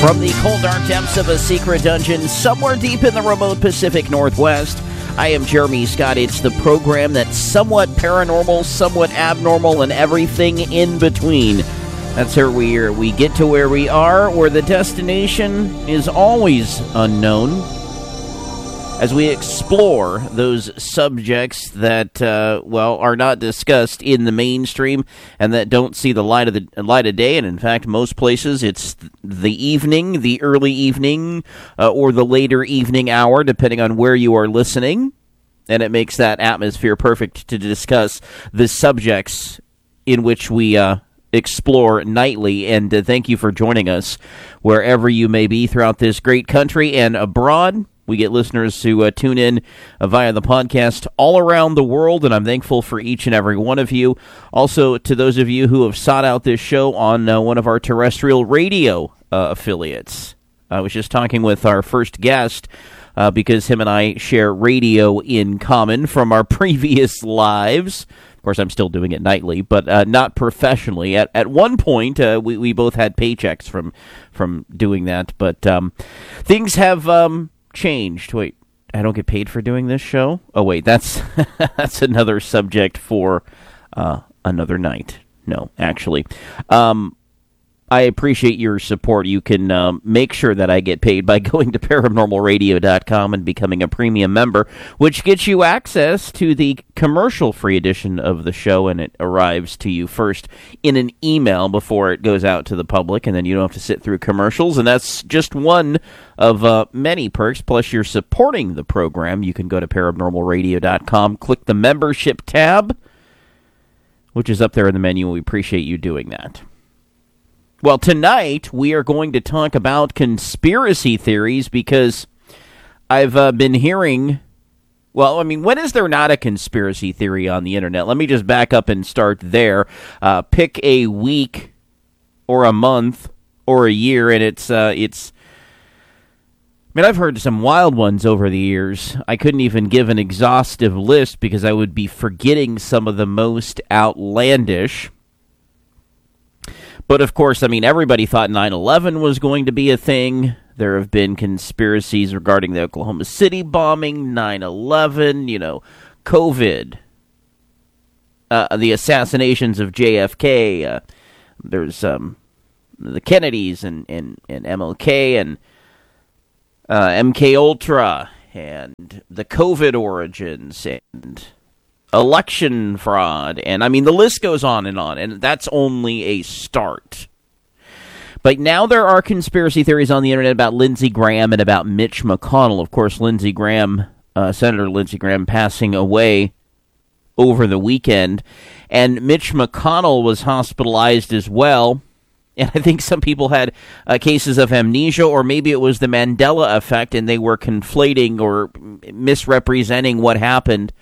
From the cold, dark depths of a secret dungeon somewhere deep in the remote Pacific Northwest, I am Jeremy Scott. It's the program that's somewhat paranormal, somewhat abnormal, and everything in between. That's where we get to where we are, where the destination is always unknown, as we explore those subjects that, are not discussed in the mainstream and that don't see the light of day. And in fact, most places it's the evening, the early evening, or the later evening hour, depending on where you are listening. And it makes that atmosphere perfect to discuss the subjects in which we explore nightly. And thank you for joining us wherever you may be throughout this great country and abroad. We get listeners who tune in via the podcast all around the world, and I'm thankful for each and every one of you. Also, to those of you who have sought out this show on one of our terrestrial radio affiliates. I was just talking with our first guest because him and I share radio in common from our previous lives. Of course, I'm still doing it nightly, but not professionally. At one point, we both had paychecks from doing that, but things have changed. Wait, I don't get paid for doing this show? Oh, wait, that's that's another subject for another night. No, actually. I appreciate your support. You can make sure that I get paid by going to paranormalradio.com and becoming a premium member, which gets you access to the commercial-free edition of the show, and it arrives to you first in an email before it goes out to the public, and then you don't have to sit through commercials, and that's just one of many perks. Plus, you're supporting the program. You can go to paranormalradio.com, click the membership tab, which is up there in the menu, and we appreciate you doing that. Well, tonight we are going to talk about conspiracy theories because I've been hearing, when is there not a conspiracy theory on the internet? Let me just back up and start there. Pick a week or a month or a year, and I've heard some wild ones over the years. I couldn't even give an exhaustive list because I would be forgetting some of the most outlandish. But, of course, everybody thought 9/11 was going to be a thing. There have been conspiracies regarding the Oklahoma City bombing, 9/11, COVID, the assassinations of JFK. There's the Kennedys and MLK and MK Ultra and the COVID origins and election fraud, and the list goes on, and that's only a start. But now there are conspiracy theories on the internet about Lindsey Graham and about Mitch McConnell. Of course, Senator Lindsey Graham passing away over the weekend, and Mitch McConnell was hospitalized as well. And I think some people had cases of amnesia, or maybe it was the Mandela effect, and they were conflating or misrepresenting what happened.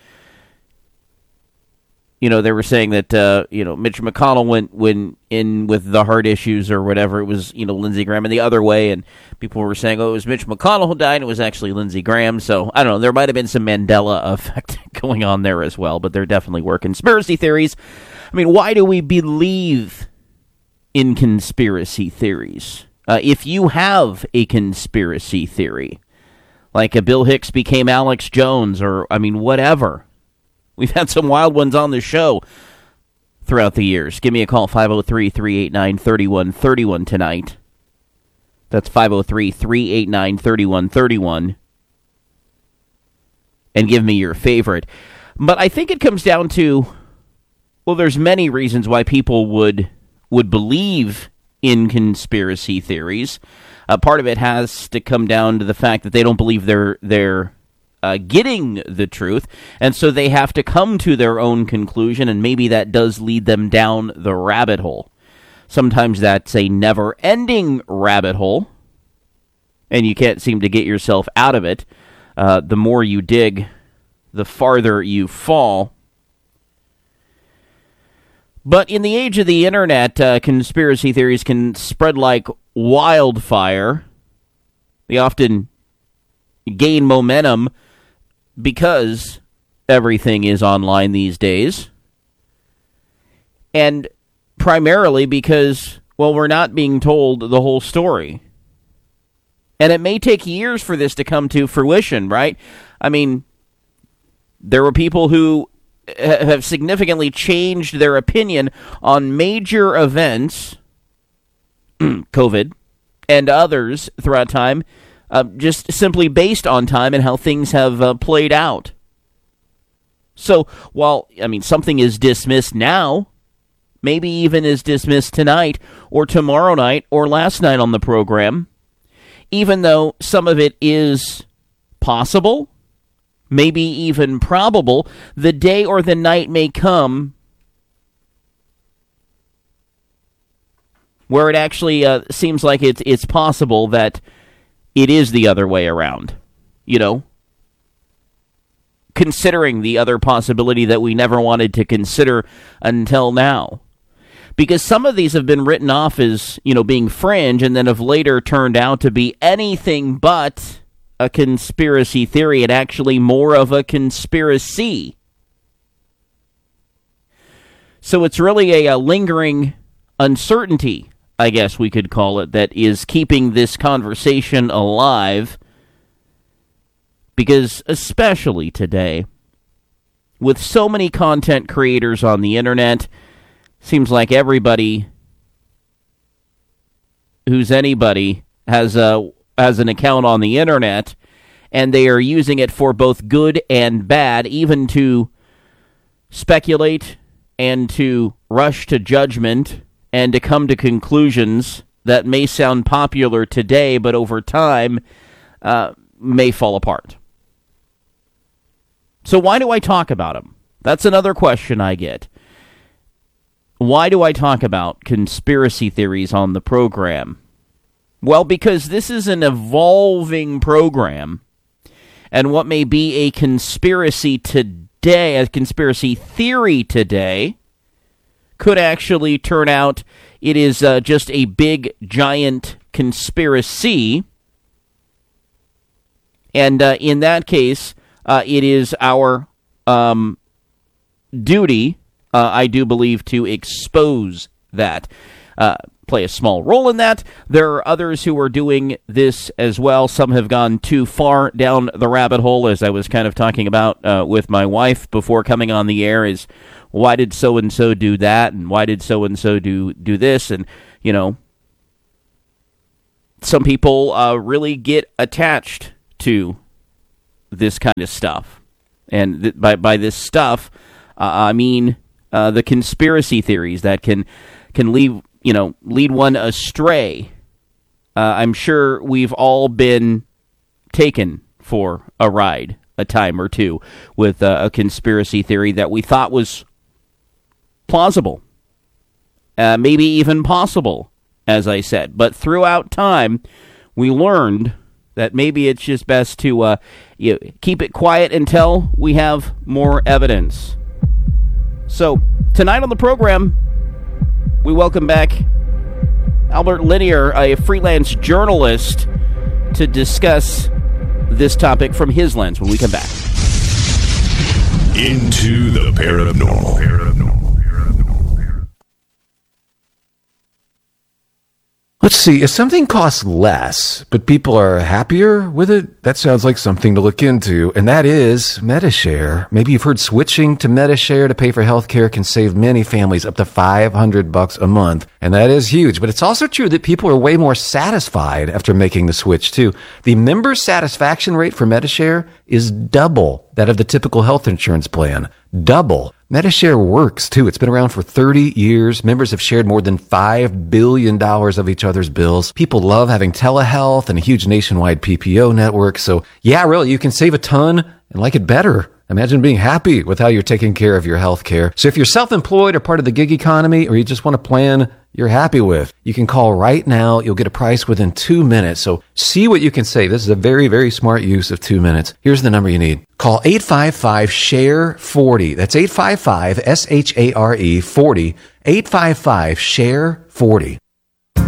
They were saying that, Mitch McConnell went in with the heart issues or whatever. It was, Lindsey Graham, and the other way. And people were saying, it was Mitch McConnell who died, and it was actually Lindsey Graham. So, I don't know. There might have been some Mandela effect going on there as well. But there definitely were conspiracy theories. Why do we believe in conspiracy theories? If you have a conspiracy theory, like a Bill Hicks became Alex Jones, or, whatever. We've had some wild ones on the show throughout the years. Give me a call, 503-389-3131 tonight. That's 503-389-3131. And give me your favorite. But I think it comes down to, there's many reasons why people would believe in conspiracy theories. Part of it has to come down to the fact that they don't believe they're getting the truth, and so they have to come to their own conclusion, and maybe that does lead them down the rabbit hole. Sometimes that's a never-ending rabbit hole, and you can't seem to get yourself out of it. The more you dig, the farther you fall. But in the age of the internet, conspiracy theories can spread like wildfire. They often gain momentum because everything is online these days. And primarily because, we're not being told the whole story. And it may take years for this to come to fruition, right? I mean, there were people who have significantly changed their opinion on major events, COVID, and others throughout time, just simply based on time and how things have played out. So while, something is dismissed now, maybe even is dismissed tonight or tomorrow night or last night on the program, even though some of it is possible, maybe even probable, the day or the night may come where it actually seems like it's possible that it is the other way around, considering the other possibility that we never wanted to consider until now. Because some of these have been written off as, being fringe and then have later turned out to be anything but a conspiracy theory and actually more of a conspiracy. So it's really a lingering uncertainty, I guess we could call it, that is keeping this conversation alive. Because especially today, with so many content creators on the internet, seems like everybody who's anybody has an account on the internet, and they are using it for both good and bad, even to speculate and to rush to judgment and to come to conclusions that may sound popular today, but over time may fall apart. So why do I talk about them? That's another question I get. Why do I talk about conspiracy theories on the program? Well, because this is an evolving program, and what may be a conspiracy today, a conspiracy theory today, could actually turn out it is just a big, giant conspiracy, and in that case, it is our duty, I do believe, to expose that, play a small role in that. There are others who are doing this as well. Some have gone too far down the rabbit hole, as I was kind of talking about with my wife before coming on the air, is why did so-and-so do that, and why did so-and-so do this, and, some people really get attached to this kind of stuff. And by this stuff, I mean the conspiracy theories that can lead one astray. I'm sure we've all been taken for a ride a time or two with a conspiracy theory that we thought was plausible, maybe even possible, as I said. But throughout time, we learned that maybe it's just best to keep it quiet until we have more evidence. So, tonight on the program, we welcome back Albert Linier, a freelance journalist, to discuss this topic from his lens when we come back. Into the paranormal. Let's see, if something costs less, but people are happier with it, that sounds like something to look into, and that is Medi-Share. Maybe you've heard switching to Medi-Share to pay for healthcare can save many families up to $500 a month, and that is huge. But it's also true that people are way more satisfied after making the switch, too. The member satisfaction rate for Medi-Share is double that of the typical health insurance plan. Double. Medi-Share works, too. It's been around for 30 years. Members have shared more than $5 billion of each other's bills. People love having telehealth and a huge nationwide PPO network. So, yeah, really, you can save a ton and like it better. Imagine being happy with how you're taking care of your health care. So if you're self-employed or part of the gig economy, or you just want a plan you're happy with, you can call right now. You'll get a price within 2 minutes. So see what you can save. This is a very, very smart use of 2 minutes. Here's the number you need. Call 855-SHARE-40. That's 855-SHARE-40. 855-SHARE-40.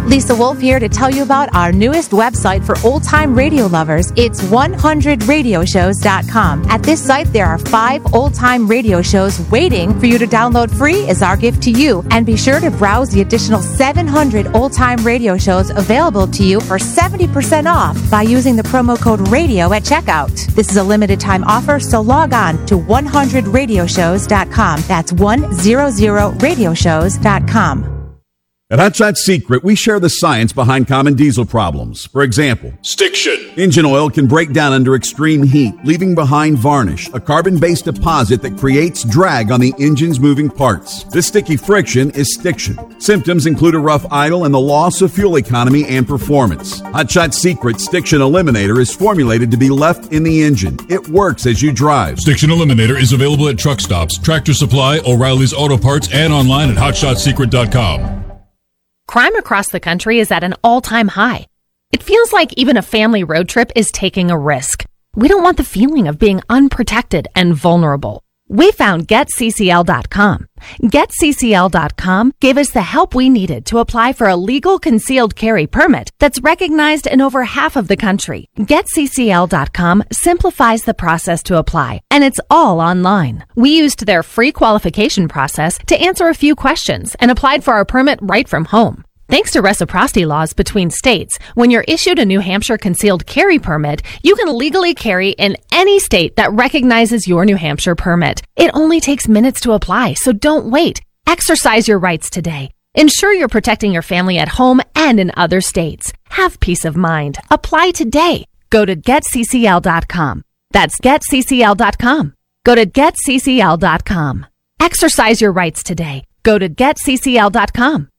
Lisa Wolf here to tell you about our newest website for old-time radio lovers. It's 100radioshows.com. At this site, there are 5 old-time radio shows waiting for you to download free as our gift to you. And be sure to browse the additional 700 old-time radio shows available to you for 70% off by using the promo code RADIO at checkout. This is a limited-time offer, so log on to 100radioshows.com. That's 100radioshows.com. At Hot Shot Secret, we share the science behind common diesel problems. For example, stiction. Engine oil can break down under extreme heat, leaving behind varnish, a carbon-based deposit that creates drag on the engine's moving parts. This sticky friction is stiction. Symptoms include a rough idle and the loss of fuel economy and performance. Hot Shot Secret Stiction Eliminator is formulated to be left in the engine. It works as you drive. Stiction Eliminator is available at truck stops, Tractor Supply, O'Reilly's Auto Parts, and online at hotshotsecret.com. Crime across the country is at an all-time high. It feels like even a family road trip is taking a risk. We don't want the feeling of being unprotected and vulnerable. We found GetCCL.com. GetCCL.com gave us the help we needed to apply for a legal concealed carry permit that's recognized in over half of the country. GetCCL.com simplifies the process to apply, and it's all online. We used their free qualification process to answer a few questions and applied for our permit right from home. Thanks to reciprocity laws between states, when you're issued a New Hampshire concealed carry permit, you can legally carry in any state that recognizes your New Hampshire permit. It only takes minutes to apply, so don't wait. Exercise your rights today. Ensure you're protecting your family at home and in other states. Have peace of mind. Apply today. Go to GetCCL.com. That's GetCCL.com. Go to GetCCL.com. Exercise your rights today. Go to GetCCL.com.